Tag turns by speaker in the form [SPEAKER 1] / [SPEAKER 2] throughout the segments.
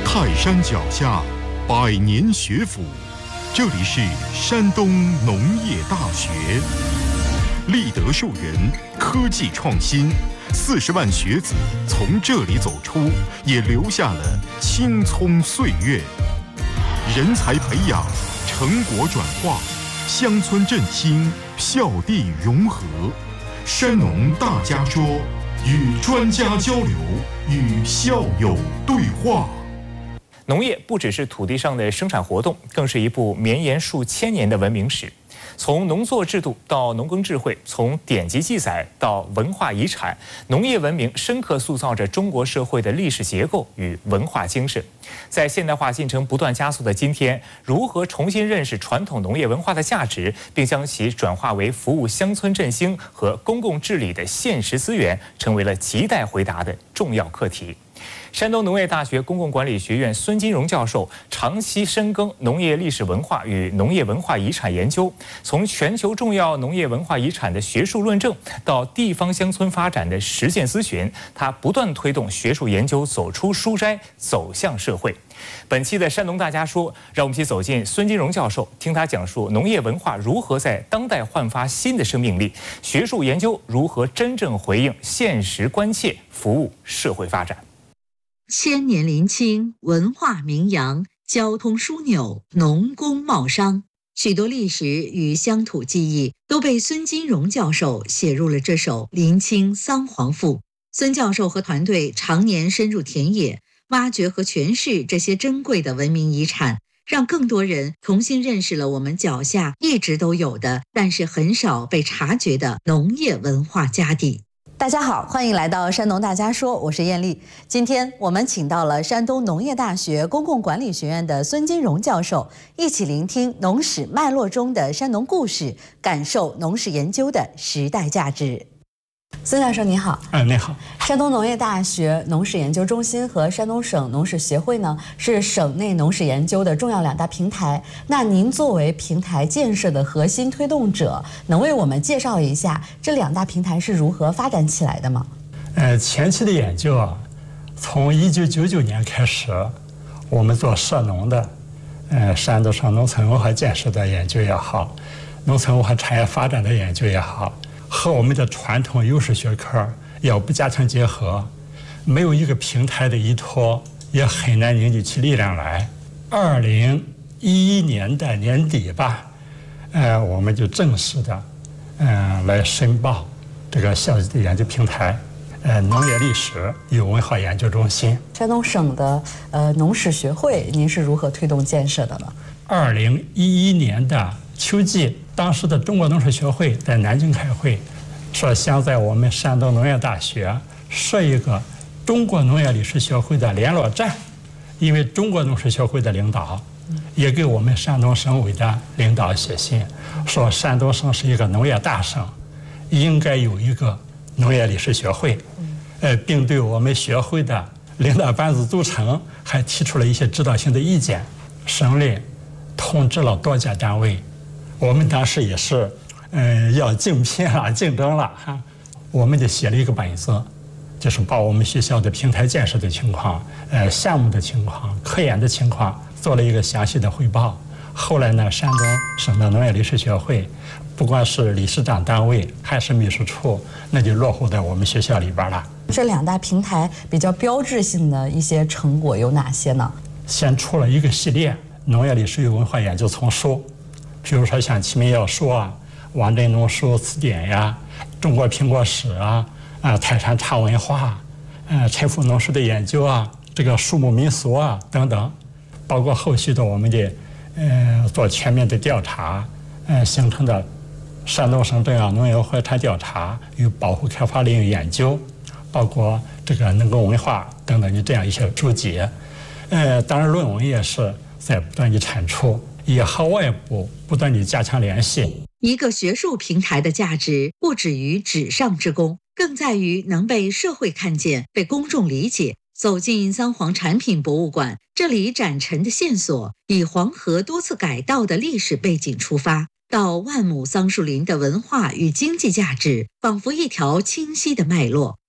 [SPEAKER 1] 泰山脚下，百年学府，这里是山东农业大学。立德树人，科技创新，40万学子从这里走出，也留下了青葱岁月。人才培养，成果转化，乡村振兴，校地融合。山农大家说，与专家交流，与校友对话。
[SPEAKER 2] 农业不只是土地上的生产活动，更是一部绵延数千年的文明史。从农作制度到农耕智慧，从典籍记载到文化遗产，农业文明深刻塑造着中国社会的历史结构与文化精神。在现代化进程不断加速的今天，如何重新认识传统农业文化的价值，并将其转化为服务乡村振兴和公共治理的现实资源，成为了亟待回答的重要课题。山东农业大学公共管理学院孙金荣教授长期深耕农业历史文化与农业文化遗产研究，从全球重要农业文化遗产的学术论证到地方乡村发展的实践咨询，他不断推动学术研究走出书斋，走向社会。本期的山东大家说，让我们一起走进孙金荣教授，听他讲述农业文化如何在当代焕发新的生命力，学术研究如何真正回应现实关切，服务社会发展。
[SPEAKER 3] 千年林青，文化名扬，交通枢纽，农工贸商，许多历史与乡土记忆都被孙金荣教授写入了这首《林青桑黄赋》。孙教授和团队常年深入田野，挖掘和诠释这些珍贵的文明遗产，让更多人重新认识了我们脚下一直都有的，但是很少被察觉的农业文化家底。
[SPEAKER 4] 大家好，欢迎来到山东大家说，我是艳丽。今天我们请到了山东农业大学公共管理学院的孙金荣教授，一起聆听农史脉络中的山农故事，感受农史研究的时代价值。孙教授你好。
[SPEAKER 5] 你好。
[SPEAKER 4] 山东农业大学农史研究中心和山东省农史协会呢，是省内农史研究的重要2大平台。那您作为平台建设的核心推动者，能为我们介绍一下这2大平台是如何发展起来的吗？
[SPEAKER 5] 前期的研究啊，从1999年开始，我们做涉农的，山东省农村文化建设的研究也好，农村文化产业发展的研究也好，和我们的传统优势学科要不加强结合，没有一个平台的依托，也很难凝聚起力量来。2011年的年底吧，我们就正式的，来申报这个校级的研究平台，农业历史与文化研究中心。
[SPEAKER 4] 山东省的农史学会，您是如何推动建设的呢
[SPEAKER 5] ？2011年的秋季，当时的中国农史学会在南京开会，说想在我们山东农业大学设一个中国农业历史学会的联络站，因为中国农史学会的领导也给我们山东省委的领导写信，说山东省是一个农业大省，应该有一个农业历史学会，并对我们学会的领导班子组成还提出了一些指导性的意见。省里通知了多家单位，我们当时也是，要竞聘了，竞争了哈，我们就写了一个本子，就是把我们学校的平台建设的情况、项目的情况、科研的情况做了一个详细的汇报。后来呢，山东省的农业历史学会，不管是理事长单位还是秘书处，那就落户在我们学校里边了。
[SPEAKER 4] 这2大平台比较标志性的一些成果有哪些呢？
[SPEAKER 5] 先出了一个系列农业历史与文化研究丛书，比如说像《齐民要说》啊、《王振农书词典》呀、《中国苹果史》啊、泰山茶文化、陈腐农书的研究啊、这个树木民俗啊等等，包括后续的我们的做全面的调查，形成的山东省中央农业文化遗产调查与保护开发领域研究，包括这个农耕文化等等的这样一些书籍。当然论文也是在不断的产出，也和外部不断的加强联系。
[SPEAKER 3] 一个学术平台的价值不止于纸上之功，更在于能被社会看见，被公众理解。走进桑黄产品博物馆，这里展陈的线索以黄河多次改道的历史背景出发，到万亩桑树林的文化与经济价值，仿佛一条清晰的脉络。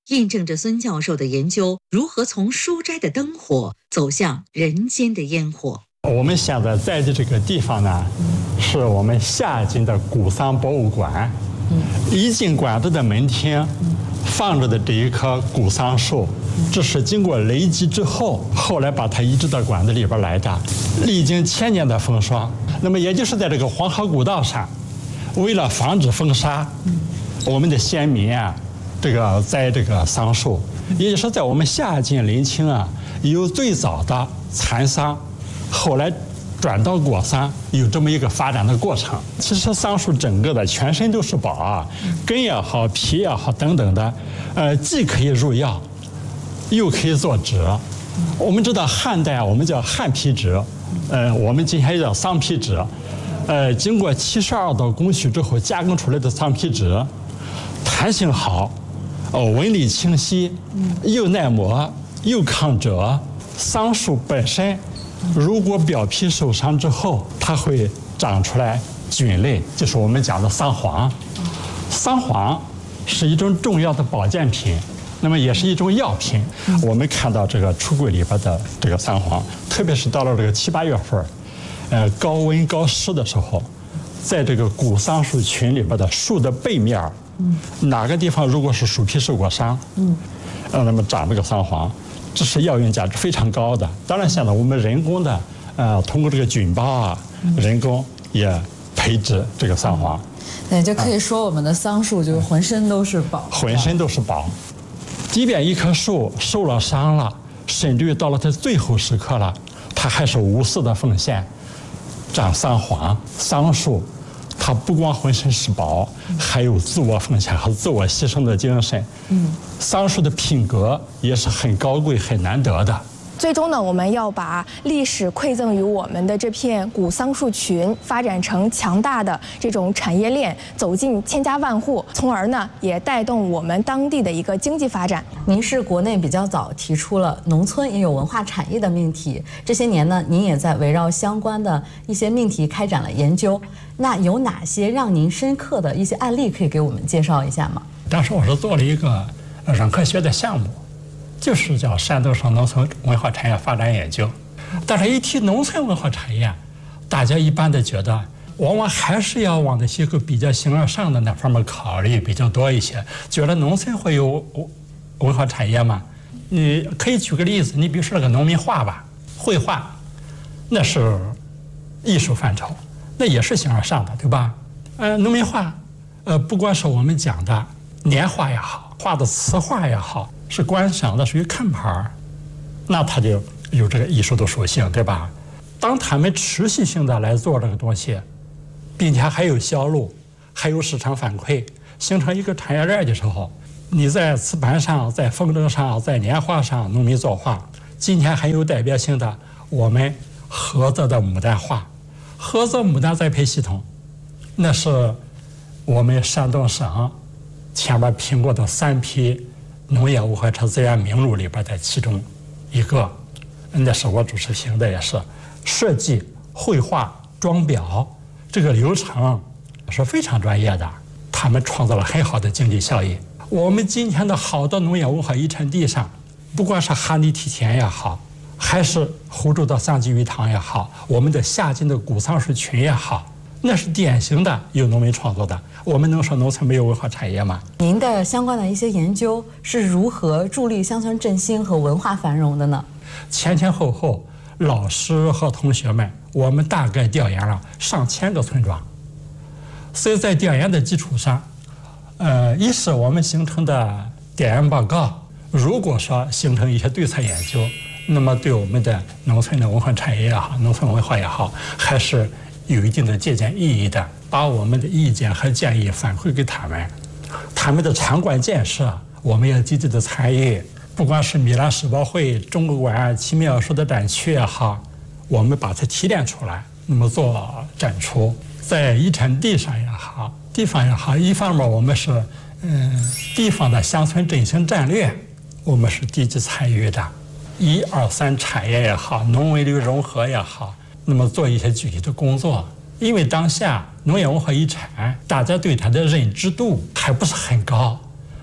[SPEAKER 3] 印证着孙教授的研究如何从书斋的灯火走向人间的烟火。
[SPEAKER 5] 我们现在在的这个地方呢，是我们夏津的古桑博物馆。一进馆子的门厅，放着的这一棵古桑树，这是经过雷击之后，后来把它移植到馆子里边来的，历经1000年的风霜。那么也就是在这个黄河古道上，为了防止风沙，我们的先民啊，这个栽这个桑树，也就是在我们夏津临清啊，有最早的蚕桑，后来转到果桑，有这么一个发展的过程。其实桑树整个的全身都是宝啊，根也好，皮也好等等的，既可以入药，又可以做纸。我们知道汉代啊，我们叫汉皮纸，我们今天也叫桑皮纸。经过72道工序之后加工出来的桑皮纸，弹性好，纹理清晰，又耐磨又抗折。桑树本身如果表皮受伤之后，它会长出来菌类，就是我们讲的桑黄。桑黄是一种重要的保健品，那么也是一种药品。我们看到这个橱柜里边的这个桑黄，特别是到了这个7、8月份，高温高湿的时候，在这个古桑树群里边的树的背面，哪个地方如果是树皮受过伤，那么长这个桑黄，这是药用价值非常高的。当然，现在我们人工的，通过这个菌孢啊，人工也培植这个桑黄。
[SPEAKER 4] 对，就可以说我们的桑树就浑身都是宝，
[SPEAKER 5] 浑身都是宝。即便一棵树受了伤了，甚至于到了它最后时刻了，它还是无私的奉献，长桑黄。桑树它不光浑身是宝，还有自我奉献和自我牺牲的精神。桑树的品格也是很高贵、很难得的。
[SPEAKER 6] 最终呢，我们要把历史馈赠于我们的这片古桑树群发展成强大的这种产业链，走进千家万户，从而呢也带动我们当地的一个经济发展。
[SPEAKER 4] 您是国内比较早提出了农村也有文化产业的命题，这些年呢，您也在围绕相关的一些命题开展了研究。那有哪些让您深刻的一些案例可以给我们介绍一下吗？
[SPEAKER 5] 当时我是做了一个软科学的项目，就是叫山东省农村文化产业发展研究。但是一提农村文化产业，大家一般的觉得往往还是要往那些个比较形而上的那方面考虑比较多一些，觉得农村会有文化产业吗？你可以举个例子，你比如说那个农民画吧，绘画，那是艺术范畴，那也是形而上的，对吧？农民画，不光是我们讲的年画也好，画的词画也好，是观赏的，属于看牌儿，那它就有这个艺术的属性，对吧？当他们持续性的来做这个东西，并且还有销路，还有市场反馈，形成一个产业链的时候，你在瓷盘上，在风筝上，在年画上，农民作画。今天很有代表性的，我们菏泽的牡丹画，菏泽牡丹栽培系统，那是我们山东省前面评过的3批农业文化产资源名录里边的其中一个，那是我主持评的，也是设计、绘画、装裱这个流程是非常专业的，他们创造了很好的经济效益。我们今天的好多农业文化遗产地上，不管是哈尼梯田也好，还是湖州的桑基鱼塘也好，我们的夏津的古桑树群也好，那是典型的有农民创作的。我们能说农村没有文化产业吗？
[SPEAKER 4] 您的相关的一些研究是如何助力乡村振兴和文化繁荣的呢？
[SPEAKER 5] 前前后后，老师和同学们，我们大概调研了上千个村庄，所以在调研的基础上，一是我们形成的调研报告，如果说形成一些对策研究，那么对我们的农村的文化产业也好，农村文化也好，还是有一定的借鉴意义的。把我们的意见和建议反馈给他们，他们的场馆建设，我们要积极的参与。不管是米兰世博会、中国馆奇妙术的展区也好，我们把它提炼出来，那么做展出。在遗产地上也好，地方也好，一方面我们是地方的乡村振兴战略，我们是积极参与的。1、2、3产业也好，农文旅融合也好，那么做一些具体的工作。因为当下农业文化遗产，大家对它的认知度还不是很高，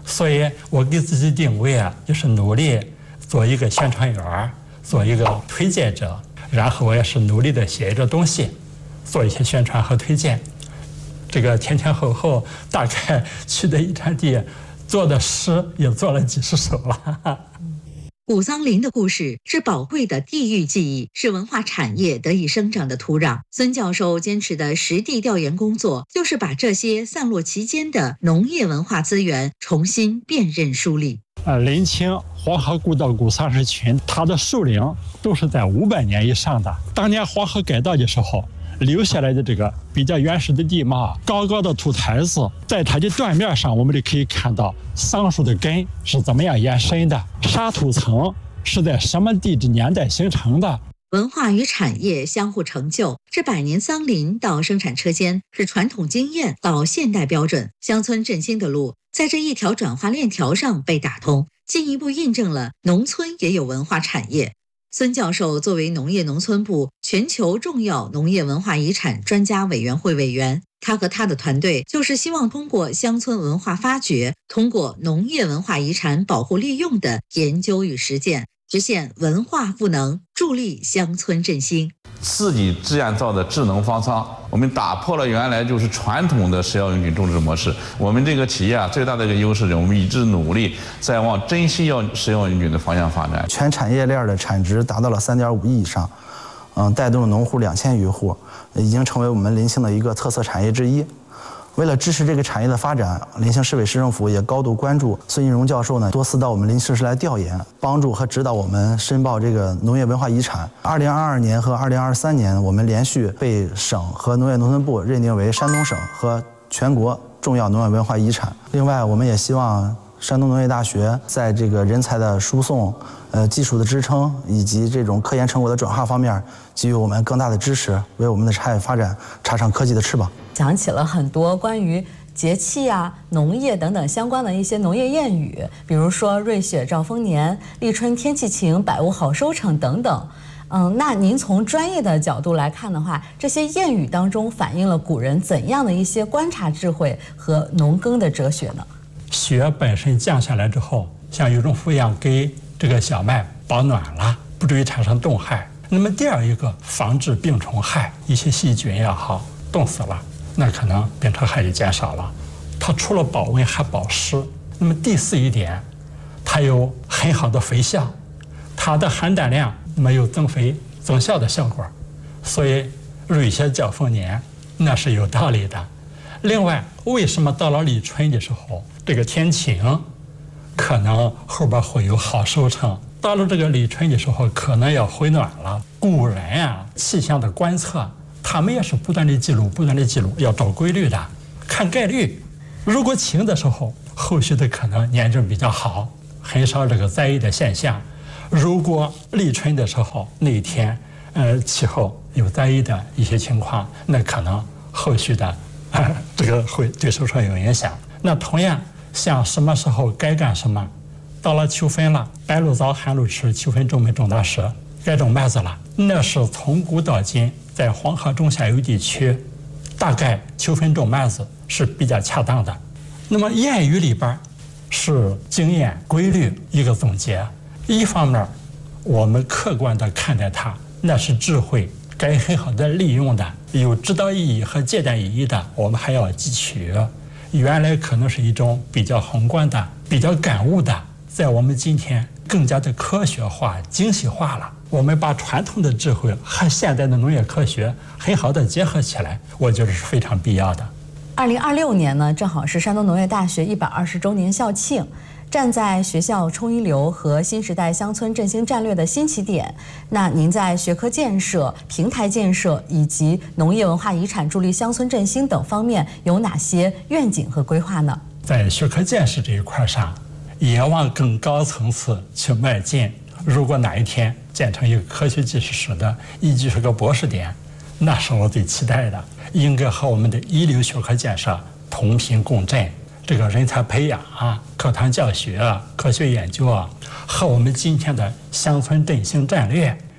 [SPEAKER 5] 所以我给自己定位啊，就是努力做一个宣传员，做一个推荐者，然后我也是努力的写一点东西，做一些宣传和推荐。这个前前后后大概去的遗产地做的诗也做了几十首了。
[SPEAKER 3] 古桑林的故事是宝贵的地域记忆，是文化产业得以生长的土壤。孙教授坚持的实地调研工作，就是把这些散落其间的农业文化资源重新辨认梳理。
[SPEAKER 5] 临清黄河古道古桑石群，它的树龄都是在500年以上的。当年黄河改道的时候留下来的这个比较原始的地貌，高高的土台子，在它的断面上，我们就可以看到桑树的根是怎么样延伸的，沙土层是在什么地质年代形成的。
[SPEAKER 3] 文化与产业相互成就，这100年桑林到生产车间，是传统经验到现代标准，乡村振兴的路在这一条转化链条上被打通，进一步印证了农村也有文化产业。孙教授作为农业农村部全球重要农业文化遗产专家委员会委员，他和他的团队就是希望通过乡村文化发掘，通过农业文化遗产保护利用的研究与实践，实现文化赋能，助力乡村振兴。
[SPEAKER 7] 自己建造的智能方舱，我们打破了原来就是传统的食药用菌种植模式。我们这个企业啊，最大的一个优势是我们一直努力在往珍稀食药用菌的方向发展。
[SPEAKER 8] 全产业链的产值达到了3.5亿以上，带动了农户2000余户，已经成为我们临清的一个特色产业之一。为了支持这个产业的发展，临清市委市政府也高度关注。孙金荣教授呢，多次到我们临清市来调研，帮助和指导我们申报这个农业文化遗产。2022年和2023年，我们连续被省和农业农村部认定为山东省和全国重要农业文化遗产。另外，我们也希望山东农业大学在这个人才的输送、技术的支撑以及这种科研成果的转化方面，给予我们更大的支持，为我们的产业发展插上科技的翅膀。
[SPEAKER 4] 讲起了很多关于节气啊、农业等等相关的一些农业谚语，比如说瑞雪兆丰年、立春天气晴、百物好收成等等。那您从专业的角度来看的话，这些谚语当中反映了古人怎样的一些观察智慧和农耕的哲学呢？
[SPEAKER 5] 雪本身降下来之后，像羽绒服一样给这个小麦保暖了，不至于产生冻害。那么第二一个，防治病虫害，一些细菌也好，冻死了，那可能病虫害就减少了。它除了保温还保湿。那么第4一点，它有很好的肥效，它的含氮量那么有增肥增效的效果，所以瑞雪兆丰年那是有道理的。另外，为什么到了立春的时候，这个天晴，可能后边会有好收成？到了这个立春的时候，可能要回暖了。古人啊，气象的观测，他们也是不断的记录，要找规律的，看概率。如果晴的时候，后续的可能年景比较好，很少这个灾异的现象。如果立春的时候那一天，气候有灾异的一些情况，那可能后续的这个会对收成有影响。那同样，像什么时候该干什么，到了秋分了，白露早寒露迟，秋分种麦种大时，该种麦子了。那是从古到今，在黄河中下游地区，大概秋分种麦子是比较恰当的。那么谚语里边是经验规律一个总结，一方面我们客观地看待它，那是智慧，该很好的利用的，有指导意义和借鉴意义的，我们还要汲取。原来可能是一种比较宏观的、比较感悟的，在我们今天更加的科学化、精细化了。我们把传统的智慧和现代的农业科学很好的结合起来，我觉得是非常必要的。
[SPEAKER 4] 2026年呢，正好是山东农业大学120周年校庆。站在学校冲一流和新时代乡村振兴战略的新起点，那您在学科建设、平台建设以及农业文化遗产助力乡村振兴等方面有哪些愿景和规划呢？
[SPEAKER 5] 在学科建设这一块上，也往更高层次去迈进。如果哪一天建成一个科学技术史的一级学科博士点，那是我最期待的。应该和我们的一流学科建设同频共振。这个人才培养啊、课堂教学啊、科学研究啊，和我们今天的乡村振兴战略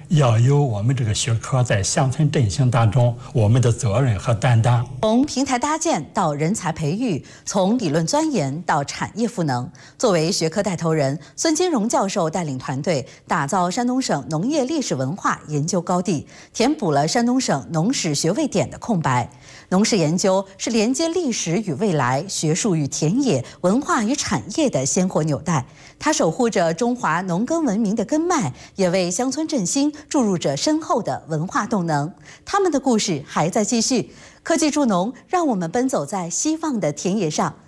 [SPEAKER 5] 要有我们这个学科在乡村振兴当中我们的责任和担当。
[SPEAKER 4] 从平台搭建到人才培育，从理论钻研到产业赋能，作为学科带头人，孙金荣教授带领团队打造山东省农业历史文化研究高地，填补了山东省农史学位点的空白。农史研究是连接历史与未来、学术与田野、文化与产业的鲜活纽带。它守护着中华农耕文明的根脉，也为乡村振兴注入着深厚的文化动能。他们的故事还在继续。科技助农，让我们奔走在希望的田野上。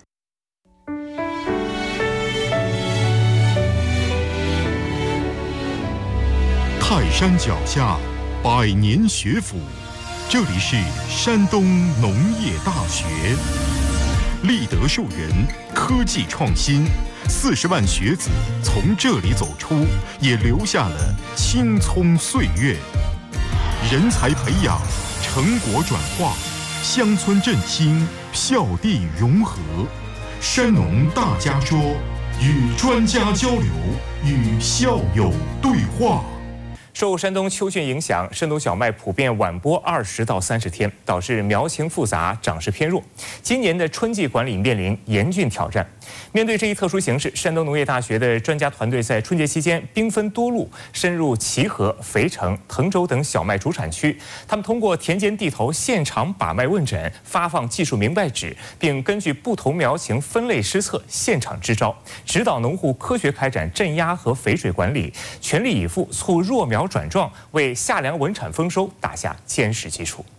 [SPEAKER 1] 泰山脚下，百年学府，这里是山东农业大学。立德树人，科技创新，40万学子从这里走出，也留下了青葱岁月。人才培养，成果转化，乡村振兴，校地融合。山农大家说，与专家交流，与校友对话。
[SPEAKER 2] 受山东秋汛影响，山东小麦普遍晚播20到30天，导致苗情复杂，长势偏弱。今年的春季管理面临严峻挑战。面对这一特殊形势，山东农业大学的专家团队在春节期间兵分多路，深入齐河、肥城、滕州等小麦主产区。他们通过田间地头现场把脉问诊，发放技术明白纸，并根据不同苗情分类施测，现场支招，指导农户科学开展镇压和肥水管理，全力以赴促弱苗转壮，为夏粮稳产丰收打下坚实基础。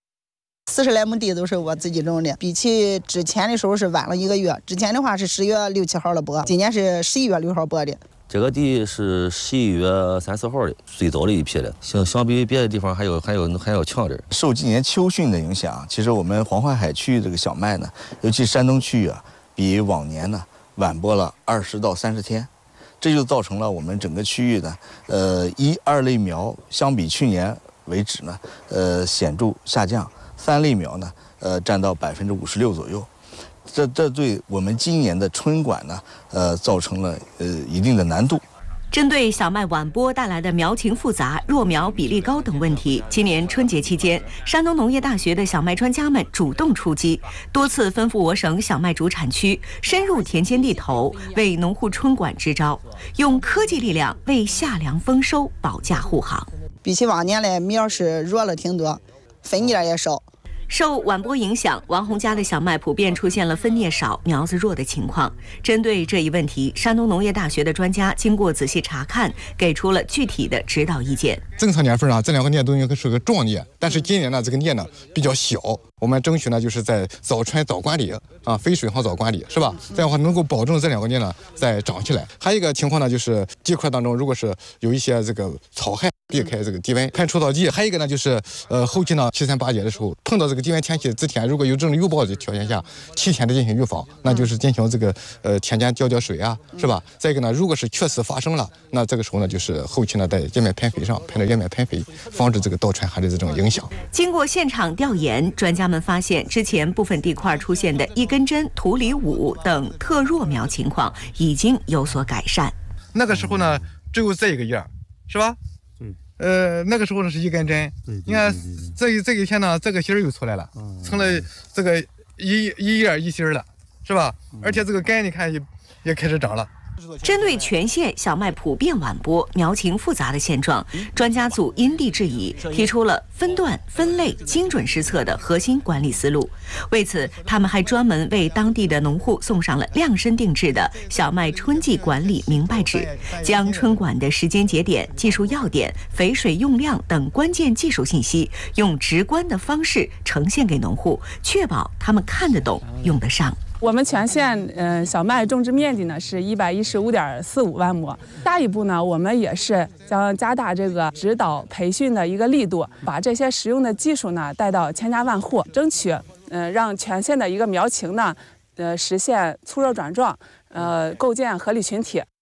[SPEAKER 9] 40来亩地都是我自己种的，比起之前的时候是晚了1个月。之前的话是10月6、7号了播，今年是11月6号播的。
[SPEAKER 10] 这个地是11月3、4号的，最早的一批的，相比别的地方还要强点。
[SPEAKER 11] 受今年秋汛的影响，其实我们黄淮海区这个小麦呢，尤其山东区域啊，比往年呢晚播了20到30天。这就造成了我们整个区域呢，1、2类苗相比去年为止呢，显著下降，3类苗呢，占到56%左右。这对我们今年的春管呢，造成了一定的难度。
[SPEAKER 12] 针对小麦晚播带来的苗情复杂、弱苗比例高等问题，今年春节期间，山东农业大学的小麦专家们主动出击，多次奔赴我省小麦主产区，深入田间地头，为农户春管支招，用科技力量为夏粮丰收保驾护航。
[SPEAKER 9] 比起往年来，苗是弱了挺多，分蘖也少。
[SPEAKER 12] 受晚播影响，王红家的小麦普遍出现了分蘖少、苗子弱的情况。针对这一问题，山东农业大学的专家经过仔细查看，给出了具体的指导意见。
[SPEAKER 13] 正常年份啊，这2个蘖都应该是个壮蘖，但是今年呢，这个蘖呢比较小。我们争取呢，就是在早春早管理啊，肥水好早管理，是吧？这样的话能够保证这2个蘖呢再长起来。还有一个情况呢，就是地块当中如果是有一些这个草害，避开这个低温喷除草剂。还有一个呢，就是后期呢7、3、8节的时候，碰到这个低温天气之前，如果有这种预报的条件下，提前的进行预防，那就是进行这个田间浇水啊，是吧？再一个呢，如果是确实发生了，那这个时候呢，就是后期呢在叶面喷肥上喷点叶面喷肥，防止这个倒传寒的这种影响。
[SPEAKER 12] 经过现场调研，专家们发现之前部分地块出现的1根针、土里5等特弱苗情况已经有所改善。
[SPEAKER 13] 那个时候呢，只有这一个叶，是吧？那个时候呢是1根针，你看这一天呢，这个芯儿又出来了，成了这个一叶一芯儿了，是吧？而且这个根你看也开始长了。
[SPEAKER 12] 针对全县小麦普遍晚播、苗情复杂的现状，专家组因地制宜，提出了分段、分类、精准施测的核心管理思路。为此，他们还专门为当地的农户送上了量身定制的小麦春季管理明白纸，将春管的时间节点、技术要点、肥水用量等关键技术信息，用直观的方式呈现给农户，确保他们看得懂、用得上。
[SPEAKER 14] 我们全县小麦种植面积呢是115.45万亩。下一步呢，我们也是将加大这个指导培训的一个力度，把这些实用的技术呢带到千家万户，争取让全县的一个苗情呢实现粗弱转壮，构建合理群体。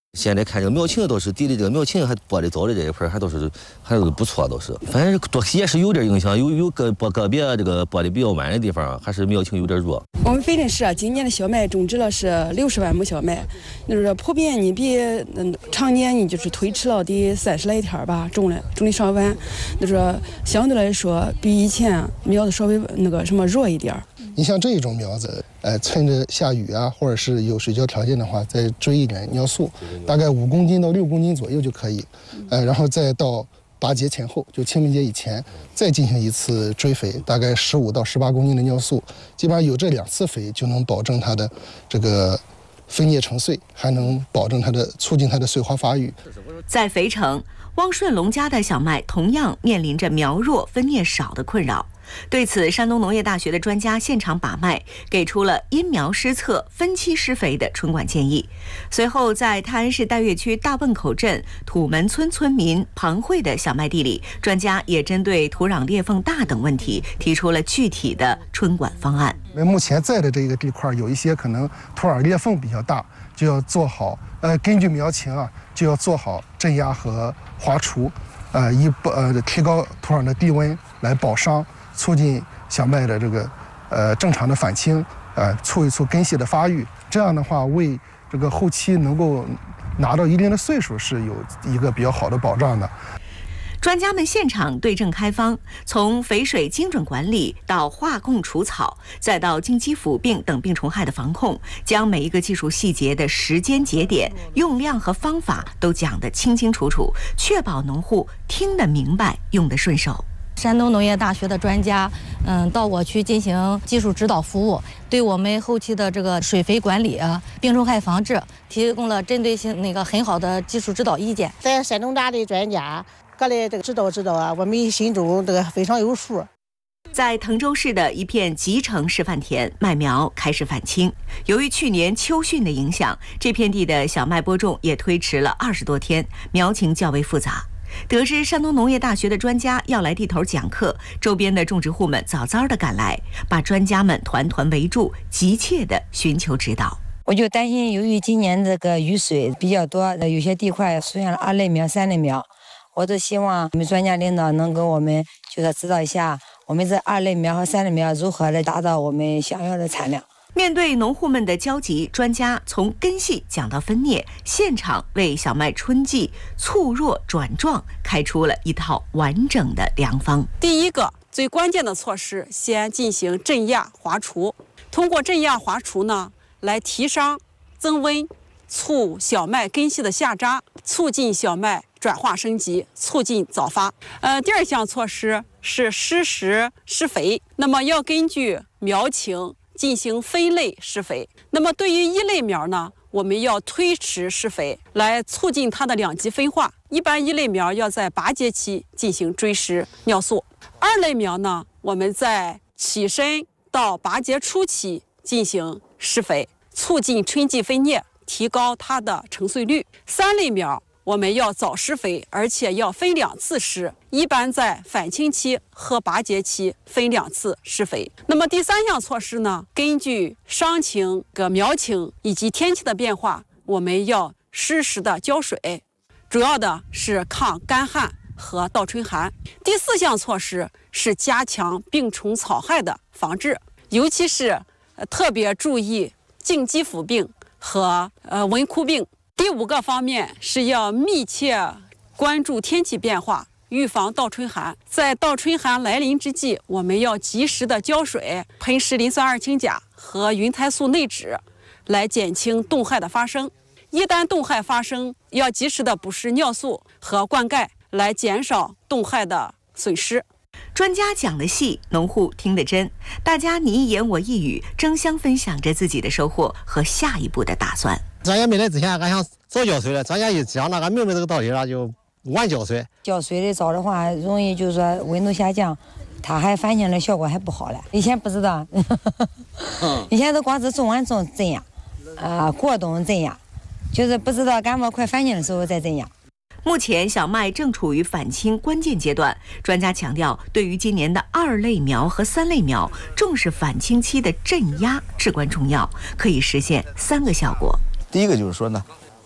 [SPEAKER 10] 现在看这个苗情都是地里这个苗情还播的早的这一盆还都是不错，都是反正多也是有点影响，有个别这个播的比较晚的地方还是苗情有点弱。
[SPEAKER 15] 我们飞林市今年的小麦种植了是60万亩小麦，就是普遍你比常年你就是推迟了得30来天吧，种的稍晚，就是相对来说比以前苗子稍微弱一点。
[SPEAKER 16] 你像这种苗子，趁着下雨啊，或者是有水浇条件的话，再追一点尿素，大概5公斤到6公斤左右就可以，然后再到8节前后，就清明节以前，再进行一次追肥，大概15到18公斤的尿素，基本上有这2次肥就能保证它的这个分叶成穗，还能保证促进它的穗花发育。
[SPEAKER 12] 在肥城，汪顺龙家的小麦同样面临着苗弱分叶少的困扰。对此，山东农业大学的专家现场把脉，给出了因苗施测、分期施肥的春管建议。随后，在泰安市岱岳区大汶口镇土门村村民庞慧的小麦地里，专家也针对土壤裂缝大等问题提出了具体的春管方案。
[SPEAKER 16] 目前在的这个地块有一些可能土壤裂缝比较大，就要做好根据苗情就要做好镇压和滑除，提高土壤的低温来保墒，促进小麦的这个正常的返青，促一促根系的发育。这样的话，为这个后期能够拿到一定的岁数是有一个比较好的保障的。
[SPEAKER 12] 专家们现场对症开方，从肥水精准管理到化控除草，再到金鸡腐病等病虫害的防控，将每一个技术细节的时间节点、用量和方法都讲得清清楚楚，确保农户听得明白、用得顺手。
[SPEAKER 17] 山东农业大学的专家，到我区进行技术指导服务，对我们后期的这个水肥管理病虫害防治提供了针对性很好的技术指导意见。
[SPEAKER 18] 在山东大的专家过来指导我们心中非常有数。
[SPEAKER 12] 在滕州市的一片集成示范田，麦苗开始返青。由于去年秋汛的影响，这片地的小麦播种也推迟了20多天，苗情较为复杂。得知山东农业大学的专家要来地头讲课，周边的种植户们早早地赶来，把专家们团团围住，急切地寻求指导。
[SPEAKER 19] 我就担心，由于今年这个雨水比较多，有些地块出现了2类苗、3类苗，我都希望我们专家领导能给我们指导一下，我们这2类苗和3类苗如何来达到我们想要的产量。
[SPEAKER 12] 面对农户们的焦急，专家从根系讲到分蘖，现场为小麦春季促弱转壮开出了一套完整的良方。
[SPEAKER 15] 第一个最关键的措施，先进行镇压滑除。通过镇压滑除呢，来提墒、增温，促小麦根系的下扎，促进小麦转化升级，促进早发。第2项措施是施时施肥，那么要根据苗情进行分类施肥。那么对于1类苗呢，我们要推迟施肥，来促进它的2级分化。一般1类苗要在8节期进行追施尿素，2类苗呢，我们在起身到8节初期进行施肥，促进春季分蘖，提高它的成穗率。3类苗我们要早施肥，而且要分2次施，一般在返青期和8节期分2次施肥。那么第3项措施呢，根据墒情、苗情以及天气的变化，我们要适时的浇水，主要的是抗干旱和倒春寒。第4项措施是加强病虫草害的防治，尤其是特别注意茎基腐病和蚊枯病。第5个方面是要密切关注天气变化，预防倒春寒。在倒春寒来临之际，我们要及时的浇水，喷施磷酸二氢钾和云彩素内酯，来减轻冻害的发生。一旦冻害发生，要及时的补施尿素和灌溉，来减少冻害的损失。
[SPEAKER 12] 专家讲的细，农户听得真，大家你一言我一语，争相分享着自己的收获和下一步的打算。
[SPEAKER 20] 专家没来之前，俺想早浇水了，专家一讲了，俺明白这个道理了，就晚浇水。
[SPEAKER 19] 浇水的早的话，容易就是说温度下降，它还反应的效果还不好了。以前不知道，以前都光是种完种镇压，过冬镇压，就是不知道感冒快返青的时候再镇压。
[SPEAKER 12] 目前小麦正处于返青关键阶段，专家强调，对于今年的2类苗和3类苗，重视返青期的镇压至关重要，可以实现3个效果。
[SPEAKER 11] 第一个就是说呢，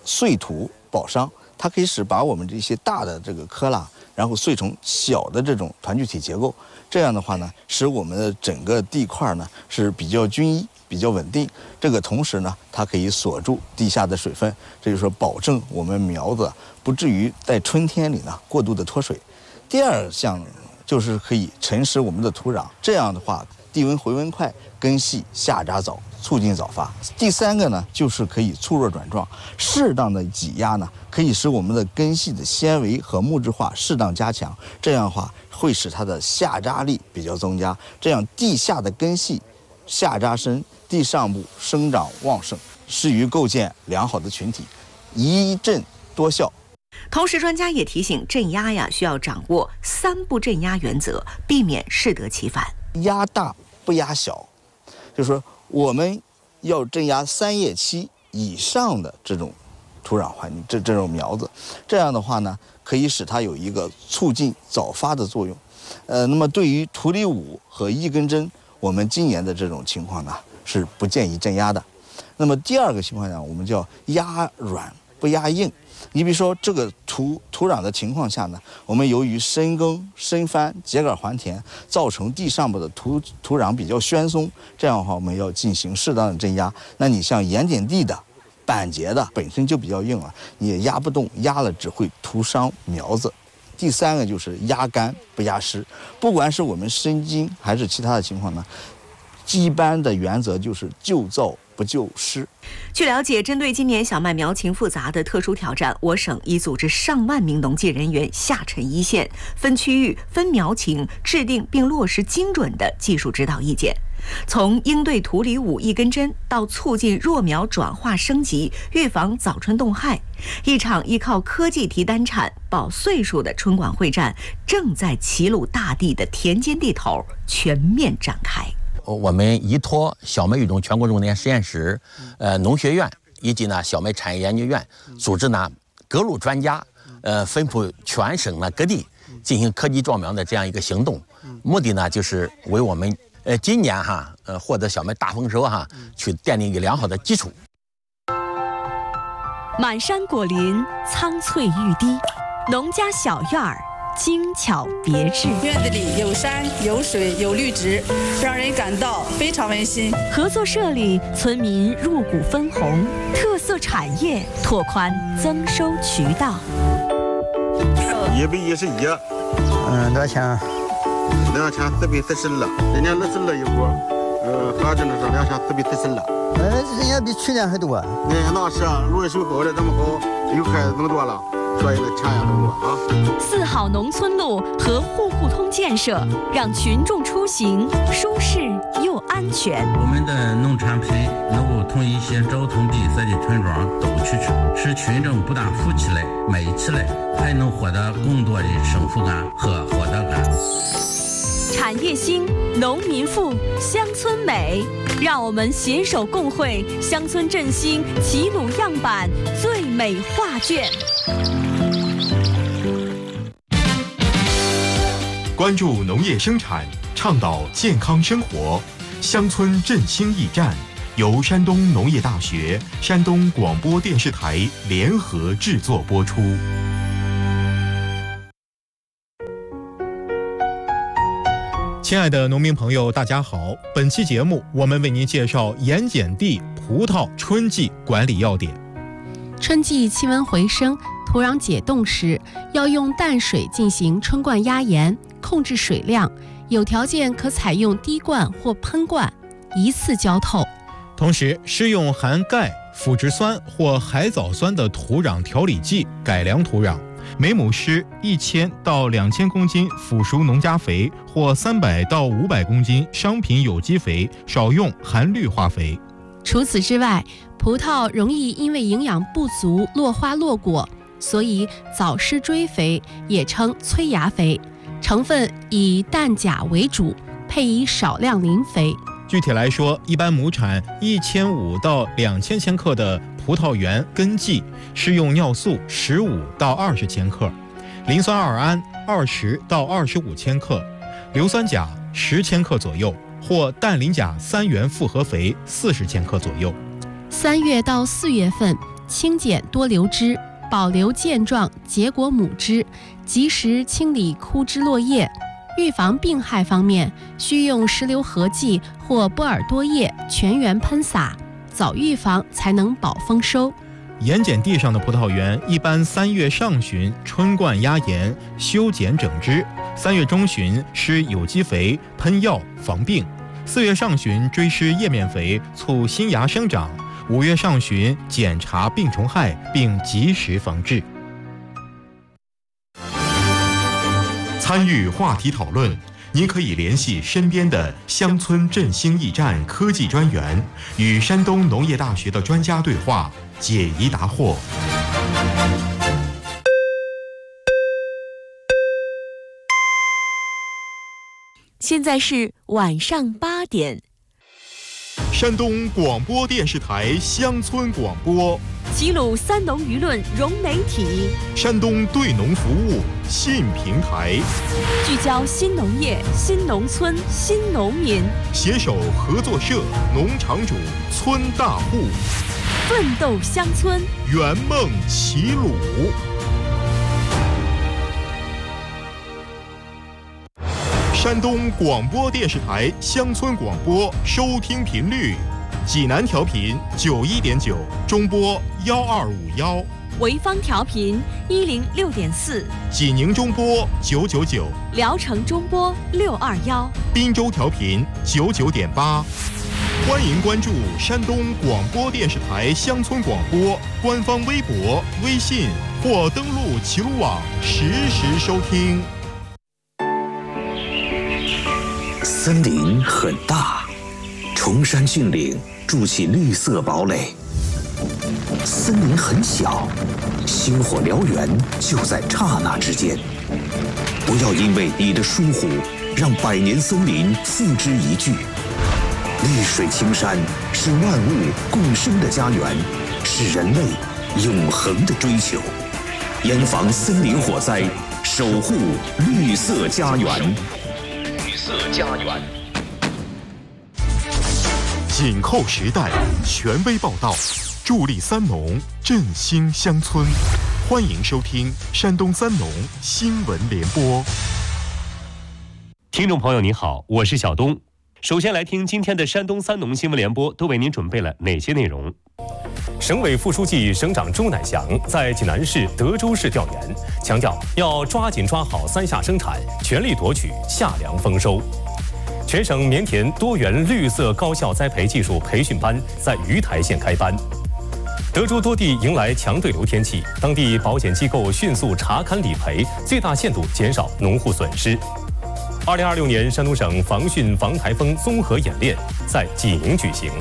[SPEAKER 11] 碎土保墒，它可以把我们这些大的这个科拉，然后碎成小的这种团聚体结构。这样的话呢，使我们的整个地块呢是比较均一、比较稳定。这个同时呢，它可以锁住地下的水分，这就是说保证我们苗子不至于在春天里呢过度的脱水。第二项就是可以沉实我们的土壤，这样的话地温回温快，根系下扎早，促进早发。第三个呢，就是可以粗弱转壮，适当的挤压呢，可以使我们的根系的纤维和木质化适当加强，这样的话会使它的下扎力比较增加，这样地下的根系下扎深，地上部生长旺盛，适于构建良好的群体，一震多效。
[SPEAKER 12] 同时，专家也提醒，镇压呀需要掌握3不镇压原则，避免适得其反。
[SPEAKER 11] 压大不压小，就是说我们要镇压3叶期以上的这种土壤环境，这种苗子，这样的话呢，可以使它有一个促进早发的作用。那么对于土里5和1根针，我们今年的这种情况呢是不建议镇压的。那么第二个情况呢，我们叫压软不压硬。你比如说这个土壤的情况下呢，我们由于深耕、深翻、秸秆还田，造成地上部的土壤比较暄松，这样的话我们要进行适当的镇压。那你像盐碱地的、板结的本身就比较硬了，你也压不动，压了只会徒伤苗子。第三个就是压干不压湿，不管是我们生筋还是其他的情况呢，一般的原则就是救燥不救湿。
[SPEAKER 12] 据了解，针对今年小麦苗情复杂的特殊挑战，我省已组织上万名农技人员下沉一线，分区域、分苗情，制定并落实精准的技术指导意见。从应对土里5、1根针到促进弱苗转化升级，预防早春冻害，一场依靠科技提单产、保岁数的春管会战正在齐鲁大地的田间地头全面展开。
[SPEAKER 21] 我们依托小麦育种全国重点实验室、农学院以及呢小麦产业研究院，组织呢各路专家，分布全省呢各地进行科技壮苗的这样一个行动，目的呢就是为我们今年获得小麦大丰收去奠定一个良好的基础。
[SPEAKER 12] 满山果林，苍翠欲滴，农家小院儿。精巧别致，
[SPEAKER 14] 院子里有山有水有绿植，让人感到非常温馨。
[SPEAKER 12] 合作社里，村民入股分红，特色产业拓宽增收渠道。
[SPEAKER 22] 111，多少钱？2440了，今年20了一锅，合着呢是2440了。人家比去年还多。那是啊，路修好了这么好，又开始更多了。所以钱也更多啊
[SPEAKER 12] ！4好农村路和户户通建设，让群众出行舒适又安全。
[SPEAKER 23] 我们的农产品能够从一些交通闭塞的村庄走出去，使群众不但富起来、美起来，还能获得更多的幸福感和获得感。
[SPEAKER 12] 产业兴，农民富，乡村美，让我们携手共绘乡村振兴齐鲁样板最美画卷。
[SPEAKER 1] 关注农业生产，倡导健康生活，乡村振兴驿站由山东农业大学、山东广播电视台联合制作播出。亲爱的农民朋友，大家好！本期节目我们为您介绍盐碱地葡萄春季管理要点。
[SPEAKER 24] 春季气温回升，土壤解冻时，要用淡水进行春灌压盐，控制水量，有条件可采用滴灌或喷灌，一次浇透。
[SPEAKER 1] 同时，施用含钙、腐殖酸或海藻酸的土壤调理剂改良土壤。每亩施1000到2000公斤腐熟农家肥或300到500公斤商品有机肥，少用含氯化肥。
[SPEAKER 24] 除此之外，葡萄容易因为营养不足落花落果，所以早施追肥，也称催芽肥，成分以氮钾为主，配以少量磷肥。
[SPEAKER 1] 具体来说，一般亩产1500到2000千克的葡萄园根剂，施用尿素15到20千克，磷酸二铵20到25千克，硫酸钾10千克左右，或氮磷钾3元复合肥40千克左右。
[SPEAKER 24] 3月到4月份， 清剪多瘤枝，保留健壮结果母枝，及时清理枯枝落叶。预防病害方面，需用石榴合剂或波尔多液全园喷洒，早预防才能保丰收。
[SPEAKER 3] 盐碱地上的葡萄园一般3月上旬春灌压盐，修剪整枝；3月中旬施有机肥，喷药防病；4月上旬追施叶面肥，促新芽生长；5月上旬检查病虫害，并及时防治。
[SPEAKER 1] 参与话题讨论，您可以联系身边的乡村振兴驿站科技专员，与山东农业大学的专家对话，解疑答惑。
[SPEAKER 12] 现在是晚上8点。
[SPEAKER 1] 山东广播电视台乡村广播，
[SPEAKER 12] 齐鲁三农舆论融媒体，
[SPEAKER 1] 山东对农服务新平台，
[SPEAKER 12] 聚焦新农业、新农村、新农民，
[SPEAKER 1] 携手合作社、农场主、村大户，
[SPEAKER 12] 奋斗乡村，
[SPEAKER 1] 圆梦齐鲁。山东广播电视台乡村广播收听频率：济南调频91.9，中波1251；
[SPEAKER 12] 潍坊调频106.4，
[SPEAKER 1] 济宁中波999，
[SPEAKER 12] 聊城中波621，
[SPEAKER 1] 滨州调频99.8。欢迎关注山东广播电视台乡村广播官方微博、微信，或登录齐鲁网实时收听。
[SPEAKER 6] 森林很大，崇山峻岭筑起绿色堡垒；森林很小，星火燎原就在刹那之间。不要因为你的疏忽，让百年森林付之一炬。绿水青山是万物共生的家园，是人类永恒的追求。严防森林火灾，守护绿色家园。绿色家园。
[SPEAKER 1] 紧扣时代，权威报道，助力三农，振兴乡村。欢迎收听山东三农新闻联播。
[SPEAKER 7] 听众朋友您好，我是小东。首先来听今天的山东三农新闻联播，都为您准备了哪些内容？省委副书记、省长周乃祥在济南市、德州市调研，强调要抓紧抓好3下生产，全力夺取夏粮丰收。全省棉田多元绿色高效栽培技术培训班在鱼台县开班。德州多地迎来强对流天气，当地保险机构迅速查勘理赔，最大限度减少农户损失。2026年山东省防汛防台风综合演练在济宁举行。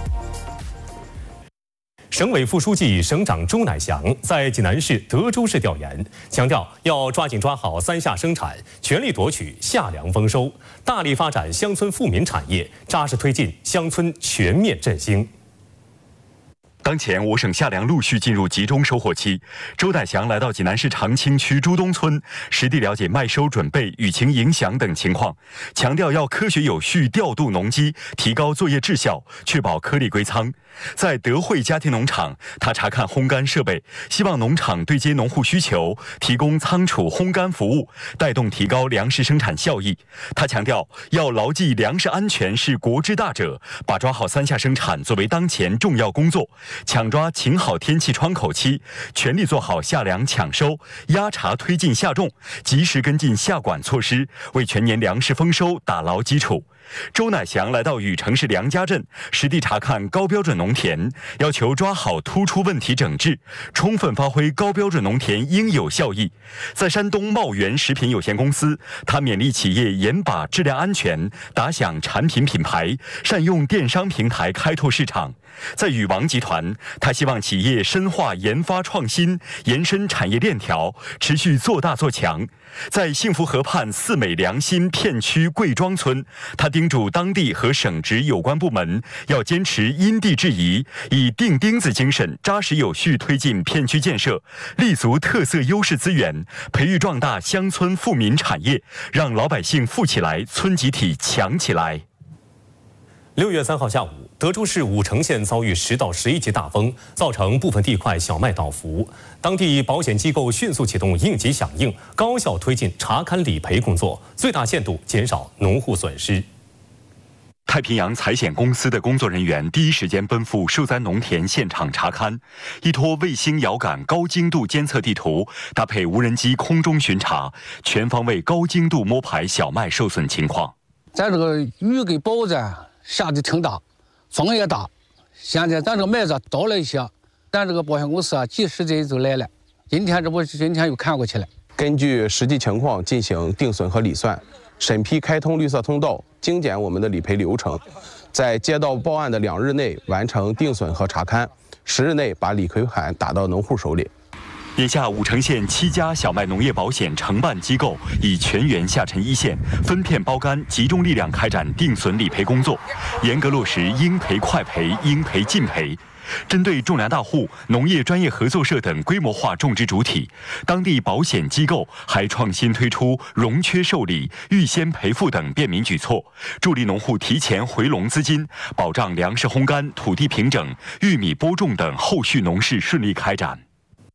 [SPEAKER 7] 省委副书记、省长周乃祥在济南市、德州市调研，强调要抓紧抓好3下生产，全力夺取夏粮丰收，大力发展乡村富民产业，扎实推进乡村全面振兴。
[SPEAKER 8] 当前我省夏粮陆续进入集中收获期，周乃祥来到济南市长清区朱东村，实地了解麦收准备、雨情影响等情况，强调要科学有序调度农机，提高作业质效，确保颗粒归仓。在德惠家庭农场，他查看烘干设备，希望农场对接农户需求，提供仓储烘干服务，带动提高粮食生产效益。他强调要牢记粮食安全是国之大者，把抓好3下生产作为当前重要工作，抢抓晴好天气窗口期，全力做好夏粮抢收、压查推进夏种，及时跟进夏管措施，为全年粮食丰收打牢基础。周乃祥来到禹城市梁家镇，实地查看高标准农田，要求抓好突出问题整治，充分发挥高标准农田应有效益。在山东茂源食品有限公司，他勉励企业严把质量安全，打响产品品牌，善用电商平台开拓市场。在禹王集团，他希望企业深化研发创新，延伸产业链条，持续做大做强。在幸福河畔四美良心片区贵庄村，他叮嘱当地和省直有关部门要坚持因地制宜，以钉钉子精神扎实有序推进片区建设，立足特色优势资源，培育壮大乡村富民产业，让老百姓富起来，村集体强起来。
[SPEAKER 7] 6月3号下午， 德州市武城县遭遇10到11级大风，造成部分地块小麦倒伏。当地保险机构迅速启动应急响应，高效推进查勘理赔工作，最大限度减少农户损失。
[SPEAKER 8] 太平洋财险公司的工作人员第一时间奔赴受灾农田现场查勘，依托卫星遥感高精度监测地图，搭配无人机空中巡查，全方位高精度摸排小麦受损情况。
[SPEAKER 2] 咱这个雨给暴子下的挺大，风也大，现在咱这个麦子倒了一些，咱这个保险公司及时的就来了。今天又看过去了，
[SPEAKER 4] 根据实际情况进行定损和理算，审批开通绿色通道，精简我们的理赔流程，在接到报案的2日内完成定损和查勘，10日内把理赔款打到农户手里。
[SPEAKER 8] 眼下，武城县7家小麦农业保险承办机构已全员下沉一线，分片包干，集中力量开展定损理赔工作，严格落实应赔快赔、应赔尽赔。针对种粮大户、农业专业合作社等规模化种植主体，当地保险机构还创新推出融缺受理、预先赔付等便民举措，助力农户提前回笼资金，保障粮食烘干、土地平整、玉米播种等后续农事顺利开展。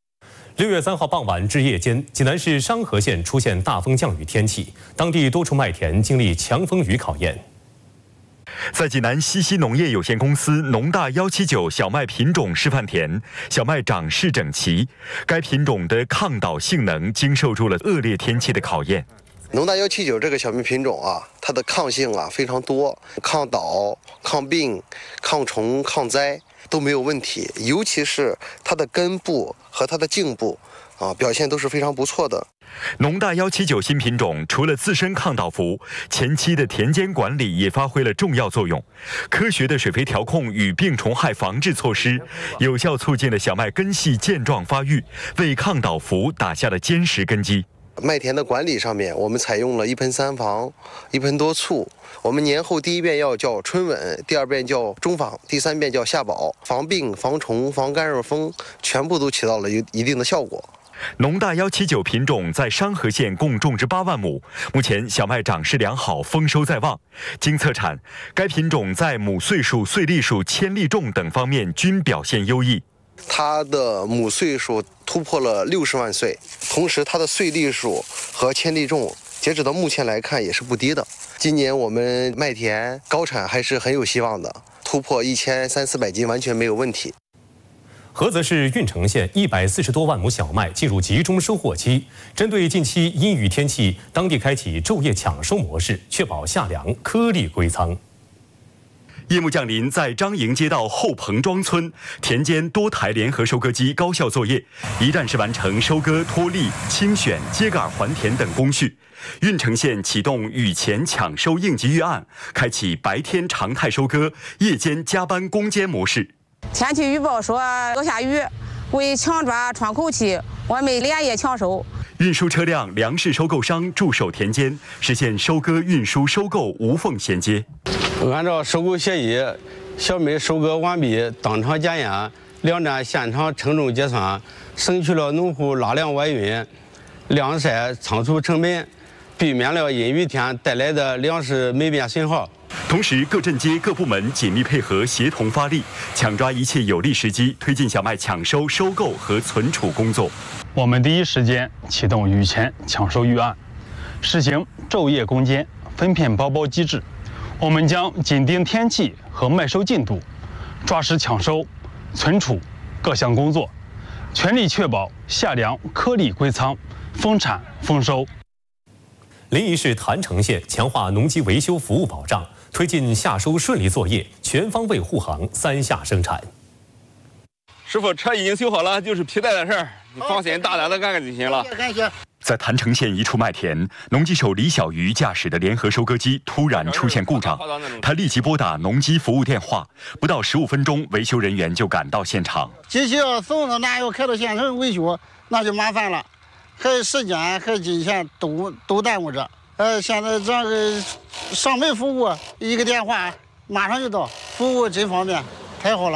[SPEAKER 7] 6月3号傍晚至夜间，济南市商河县出现大风降雨天气，当地多处麦田经历强风雨考验。
[SPEAKER 8] 在济南西溪农业有限公司农大179小麦品种示范田，小麦长势整齐，该品种的抗倒性能经受住了恶劣天气的考验。
[SPEAKER 5] 农大179这个小麦品种啊，它的抗性非常多，抗倒、抗病、抗虫、抗灾都没有问题，尤其是它的根部和它的茎部表现都是非常不错的。
[SPEAKER 8] 农大179新品种除了自身抗倒伏，前期的田间管理也发挥了重要作用。科学的水肥调控与病虫害防治措施，有效促进了小麦根系健壮发育，为抗倒伏打下了坚实根基。
[SPEAKER 5] 麦田的管理上面，我们采用了1盆3防、1盆多醋。我们年后第一遍要叫春稳，第2遍叫中防，第3遍叫夏保，防病、防虫、防干扰风，全部都起到了一定的效果。
[SPEAKER 8] 农大179品种在商河县共种植8万亩，目前小麦长势良好，丰收在望。经测产，该品种在亩穗数、穗粒数、千粒重等方面均表现优异。
[SPEAKER 5] 它的亩穗数突破了60万穗，同时它的穗粒数和千粒重，截止到目前来看也是不低的。今年我们麦田高产还是很有希望的，突破1300-400斤完全没有问题。
[SPEAKER 7] 菏泽市运城县140多万亩小麦进入集中收获期，针对近期阴雨天气，当地开启昼夜抢收模式，确保夏粮颗粒归仓。
[SPEAKER 8] 夜幕降临，在张营街道后彭庄村，田间多台联合收割机高效作业，一站式完成收割、脱粒、清选、秸秆还田等工序。运城县启动雨前抢收应急预案，开启白天常态收割、夜间加班攻坚模式。
[SPEAKER 9] 天气预报说要下雨，为抢抓窗口期，我们连夜抢收。
[SPEAKER 8] 运输车辆、粮食收购商驻守田间，实现收割、运输、收购无缝衔接。
[SPEAKER 4] 按照收购协议，小麦收割完毕，当场检验，2站现场称重结算，省去了农户拉粮外运、晾晒、仓储成本，避免了阴雨天带来的粮食霉变损耗。
[SPEAKER 8] 同时，各镇街各部门紧密配合，协同发力，抢抓一切有利时机，推进小麦抢收、收购和存储工作。
[SPEAKER 25] 我们第一时间启动雨前抢收预案，实行昼夜攻坚、分片包包机制。我们将紧盯天气和麦收进度，抓实抢收、存储各项工作，全力确保夏粮颗粒归仓、丰产丰收。
[SPEAKER 7] 临沂市郯城县强化农机维修服务保障，推进夏收顺利作业，全方位护航3夏生产。
[SPEAKER 26] 师傅，车已经修好了，就是皮带的事儿，你放心大胆的干干就行了。
[SPEAKER 8] 在郯城县一处麦田，农机手李小鱼驾驶的联合收割机突然出现故障，他立即拨打农机服务电话，不到15分钟，维修人员就赶到现场。
[SPEAKER 22] 机器要送到那要开到县城维修，那就麻烦了，还时间还金钱都耽误着。现在这个上门服务，一个电话马上就到，服务真方便，太好了。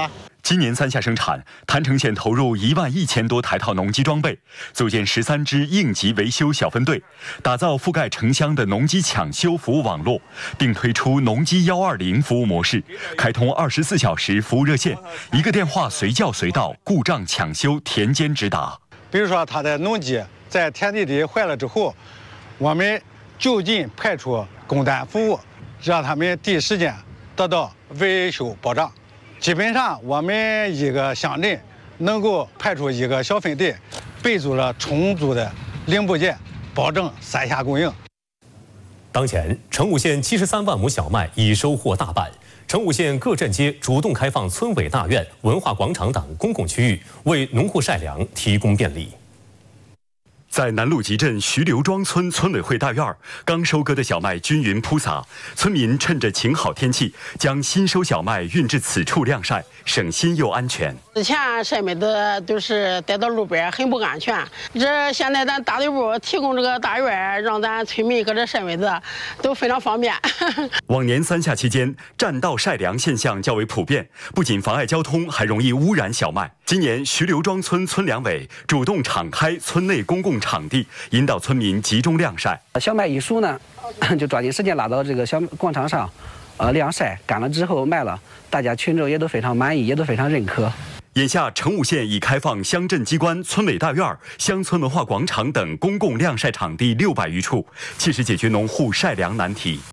[SPEAKER 8] 今年3下生产，郯城县投入11000多台套农机装备，组建13支应急维修小分队，打造覆盖城乡的农机抢修服务网络，并推出农机120服务模式，开通24小时服务热线，1个电话随叫随到，故障抢修田间直达。
[SPEAKER 10] 比如说他的农机在田地里坏了之后，我们就近派出工单服务，让他们第一时间得到维修保障。基本上我们一个乡镇能够派出1个小分队，备足了充足的零部件，保证3下供应。
[SPEAKER 7] 当前，成武县73万亩小麦已收获大半。成武县各镇街主动开放村委大院、文化广场等公共区域，为农户晒粮提供便利。
[SPEAKER 8] 在南路集镇徐刘庄村村委会大院，刚收割的小麦均匀铺撒，村民趁着晴好天气，将新收小麦运至此处晾晒，省心又安全。
[SPEAKER 13] 之前晒麦子都是带到路边，很不安全。这现在咱大队部提供这个大院，让咱村民搁这晒麦子都非常方便。
[SPEAKER 8] 往年3下期间，占道晒粮现象较为普遍，不仅妨碍交通，还容易污染小麦。今年徐刘庄村村粮委主动敞开村内公共场地，引导村民集中晾晒。
[SPEAKER 15] 小麦一熟呢，就抓紧时间拉到这个小广场上，晾晒，干了之后卖了，大家群众也都非常满意，也都非常认可。
[SPEAKER 8] 眼下，成武县已开放乡镇机关、村委大院、乡村文化广场等公共晾晒场地600余处，切实解决农户晒粮难题。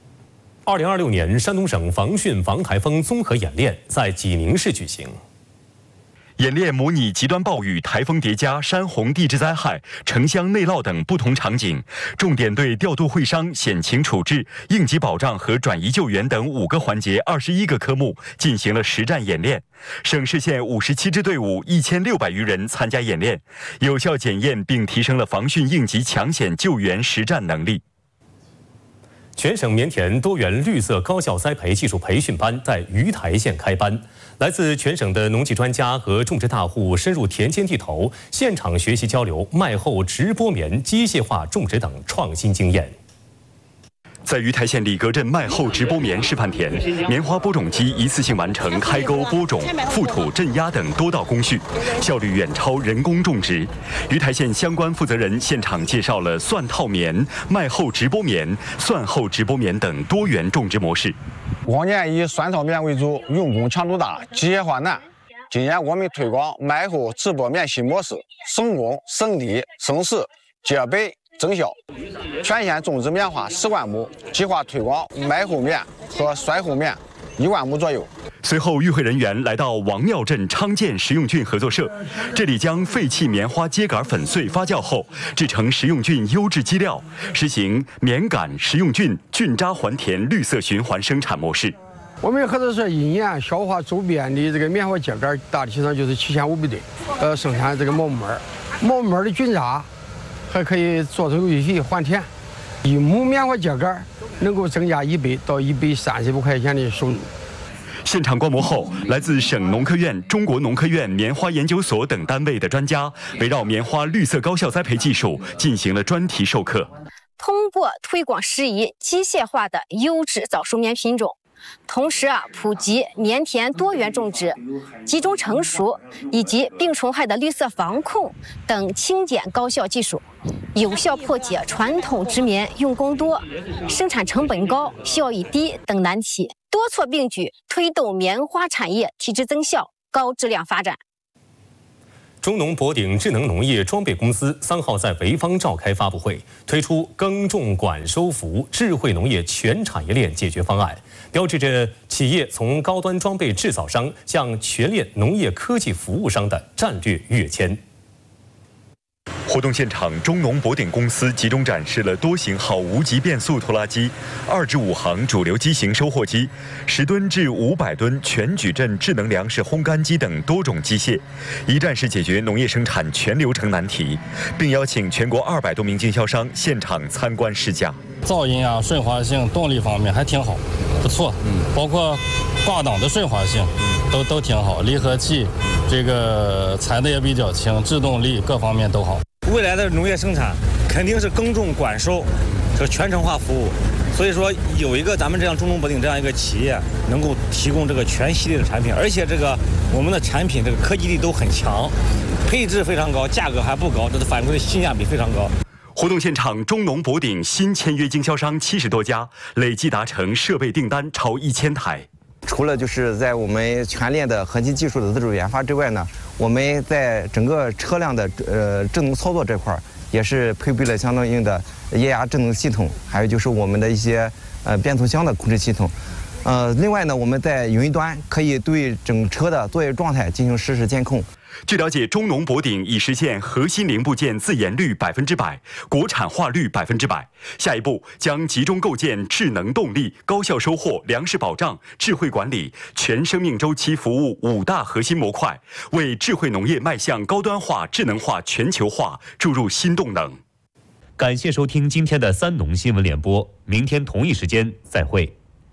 [SPEAKER 7] 2026年山东省防汛防台风综合演练在济宁市举行。
[SPEAKER 8] 演练模拟极端暴雨、台风叠加、山洪地质灾害、城乡内涝等不同场景，重点对调度会商、险情处置、应急保障和转移救援等5个环节21个科目进行了实战演练。省市县57支队伍1600余人参加演练，有效检验并提升了防汛应急抢险救援实战能力。
[SPEAKER 7] 全省棉田多元绿色高效栽培技术培训班在鱼台县开班，来自全省的农技专家和种植大户深入田间地头，现场学习交流麦后直播棉机械化种植等创新经验。
[SPEAKER 8] 在鱼台县里格镇麦后直播棉示范田，棉花播种机一次性完成开沟、播种、覆土、镇压等多道工序，效率远超人工种植。鱼台县相关负责人现场介绍了蒜套棉、麦后直播棉、蒜后直播棉等多元种植模式。
[SPEAKER 10] 往年以蒜套棉为主，用工强度大，机械化难。今年我们推广麦后直播棉新模式，省工、省力、省时，皆北增效。全县种植棉花10万亩，计划推广麦后棉和蒜后棉1万亩左右。
[SPEAKER 8] 随后，与会人员来到王庙镇昌建食用菌合作社，这里将废弃棉花秸秆粉碎发酵后，制成食用菌优质基料，实行棉杆、食用菌、菌渣还田绿色循环生产模式。
[SPEAKER 16] 我们合作社一年消化周边的这个棉花秸秆大体上就是7500吨，生产这个毛木耳，毛木耳的菌渣还可以做成绿肥还田，1亩棉花秸秆能够增加100到135块钱的收入。
[SPEAKER 8] 现场观摩后，来自省农科院、中国农科院棉花研究所等单位的专家，围绕棉花绿色高效栽培技术进行了专题授课。
[SPEAKER 17] 通过推广适宜机械化的优质早熟棉品种，同时普及棉田多元种植、集中成熟以及病虫害的绿色防控等轻简高效技术，有效破解传统织棉用工多、生产成本高、效益低等难题，多措并举，推动棉花产业提质增效、高质量发展。
[SPEAKER 7] 中农博鼎智能农业装备公司3号在潍坊召开发布会，推出耕种管收服智慧农业全产业链解决方案，标志着企业从高端装备制造商向全链农业科技服务商的战略跃迁。
[SPEAKER 8] 活动现场，中农博鼎公司集中展示了多型号无级变速拖拉机、2至5行主流机型收获机、10吨至500吨全矩阵智能粮食烘干机等多种机械，一站式解决农业生产全流程难题，并邀请全国200多名经销商现场参观试驾。
[SPEAKER 18] 噪音顺滑性、动力方面还挺好，不错。包括挂档的顺滑性都挺好，离合器这个裁的也比较轻，制动力各方面都好。
[SPEAKER 27] 未来的农业生产肯定是耕种管收
[SPEAKER 11] 这全程化服务。所以说，有一个咱们这样中农博鼎这样一个企业，能够提供这个全系列的产品，而且这个我们的产品这个科技力都很强，配置非常高，价格还不高，这反馈的性价比非常高。
[SPEAKER 8] 活动现场，中农博鼎新签约经销商70多家，累计达成设备订单超1000台。
[SPEAKER 14] 除了就是在我们全链的核心技术的自主研发之外呢，我们在整个车辆的智能操作这块也是配备了相当应的液压智能系统，还有就是我们的一些变速箱的控制系统。另外呢，我们在云端可以对整车的作业状态进行实时监控。
[SPEAKER 8] 据了解，中农博鼎已实现核心零部件自研率100%，国产化率100%。下一步将集中构建智能动力、高效收获、粮食保障、智慧管理、全生命周期服务5大核心模块，为智慧农业迈向高端化、智能化、全球化注入新动能。
[SPEAKER 7] 感谢收听今天的三农新闻联播，明天同一时间再会。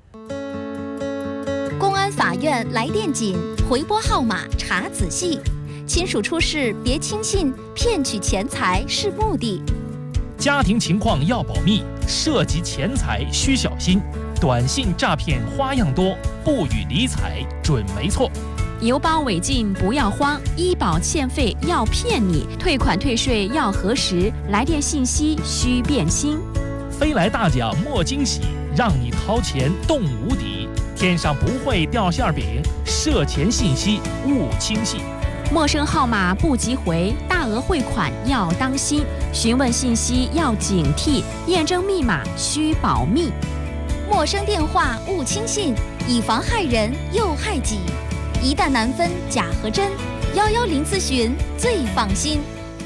[SPEAKER 19] 公安法院来电紧，回拨号码查仔细。亲属出事别轻信，骗取钱财是目的。
[SPEAKER 20] 家庭情况要保密，涉及钱财需小心。短信诈骗花样多，不予理睬准没错。
[SPEAKER 24] 邮包违禁不要慌，医保欠费要骗你，退款退税要核实，来电信息需辨清。
[SPEAKER 20] 飞来大奖莫惊喜，让你掏钱动无底。天上不会掉馅饼，涉钱信息勿轻信。
[SPEAKER 24] 陌生号码不急回，大额汇款要当心，询问信息要警惕，验证密码需保密。
[SPEAKER 19] 陌生电话勿轻信，以防害人又害己。一旦难分假和真，110咨询最放心。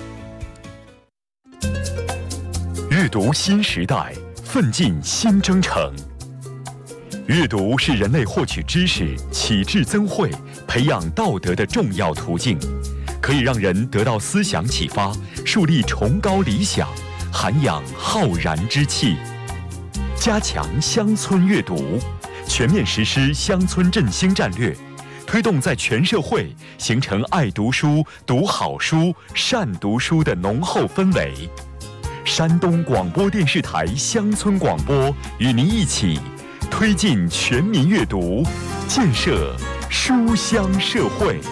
[SPEAKER 8] 阅读新时代，奋进新征程。阅读是人类获取知识、启智增慧、培养道德的重要途径，可以让人得到思想启发，树立崇高理想，涵养浩然之气。加强乡村阅读，全面实施乡村振兴战略，推动在全社会形成爱读书、读好书、善读书的浓厚氛围。山东广播电视台乡村广播与您一起推进全民阅读，建设书香社会。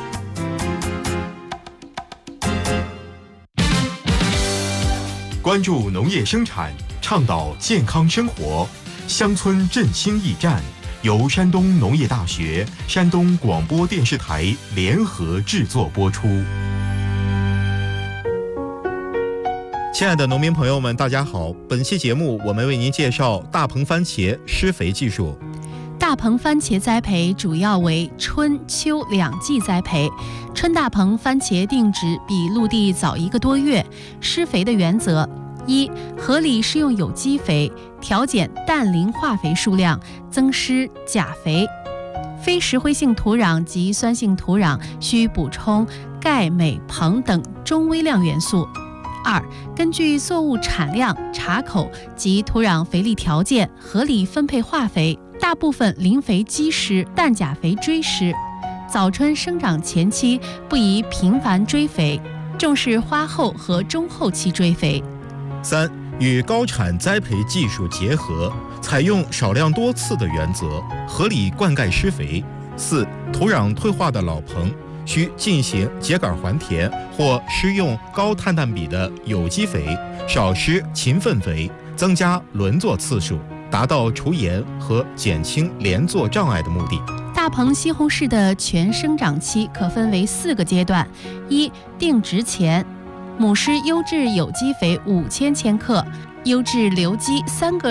[SPEAKER 1] 关注农业生产，倡导健康生活，乡村振兴驿站由山东农业大学、山东广播电视台联合制作播出。
[SPEAKER 3] 亲爱的农民朋友们，大家好！本期节目我们为您介绍大棚番茄施肥技术。
[SPEAKER 24] 大棚番茄栽培主要为春秋2季栽培，春大棚番茄定植比陆地早1个多月。施肥的原则：一、合理施用有机肥，调减氮磷化肥数量，增施钾肥。非石灰性土壤及酸性土壤需补充钙、镁、硼等中微量元素。2、根据作物产量、茬口及土壤肥力条件，合理分配化肥，大部分磷肥基施，氮钾肥追施。早春生长前期不宜频繁追肥，重视花后和中后期追肥。
[SPEAKER 3] 3、与高产栽培技术结合，采用少量多次的原则，合理灌溉施肥。4、土壤退化的老棚需进行秸秆还田或施用高碳氮比的有机肥，少施勤粪肥，增加轮作次数，达到除盐和减轻连作障碍的目的。
[SPEAKER 24] 大棚西红柿的全生长期可分为4个阶段：一、定植前，母施优质有机肥5000千克，优质流基3个